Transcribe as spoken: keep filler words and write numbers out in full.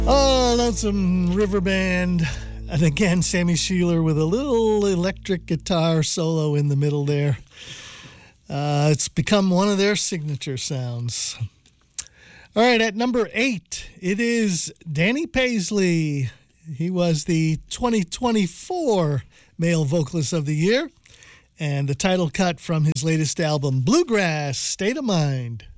Oh, Lonesome River Band. And again, Sammy Sheeler with a little electric guitar solo in the middle there. Uh, it's become one of their signature sounds. All right, at number eight, it is Danny Paisley. He was the twenty twenty-four Male Vocalist of the Year, and the title cut from his latest album, Bluegrass, State of Mind.